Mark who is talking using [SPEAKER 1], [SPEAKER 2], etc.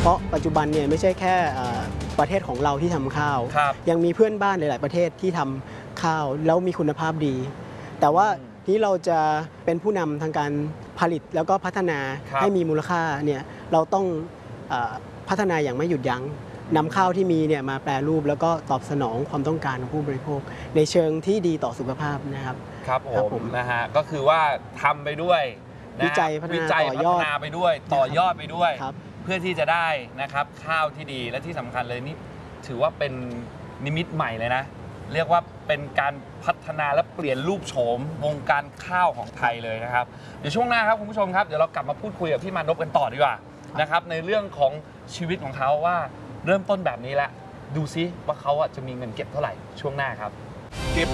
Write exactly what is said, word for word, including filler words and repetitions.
[SPEAKER 1] เพราะปัจจุบันเนี่ยไม่ใช่แค่ประเทศของเราที่ทำข้าวยังมีเพื่อนบ้านหลายๆประเทศที่ทำข้าวแล้วมีคุณภาพดีแต่ว่าที่เราจะเป็นผู้นำทางการผลิตแล้วก็พัฒนาให้มีมูลค่าเนี่ยเราต้องพัฒนาอย่างไม่หยุดยั้งนำข้าวที่มีเนี่ยมาแปรรูปแล้วก็ตอบสนองความต้องการของผู้บริโภคในเชิงที่ดีต่อสุขภาพนะครับ
[SPEAKER 2] ครับผมนะฮะก็คือว่าทำไปด้วย
[SPEAKER 1] วิจัยพัฒนาต่อยอด
[SPEAKER 2] ไปด้วยต่อยอดไปด้วยเพื่อที่จะได้นะครับข้าวที่ดีและที่สำคัญเลยนี่ถือว่าเป็นนิมิตใหม่เลยนะเรียกว่าเป็นการพัฒนาและเปลี่ยนรูปโฉมวงการข้าวของไทยเลยนะครับเดี๋ยวช่วงหน้าครับคุณผู้ชมครับเดี๋ยวเรากลับมาพูดคุยกับพี่มานพกันต่อดีกว่านะครับในเรื่องของชีวิตของเขาว่าเริ่มต้นแบบนี้แล้วดูซิว่าเขาจะมีเงินเก็บเท่าไหร่ช่วงหน้าครับเก็บ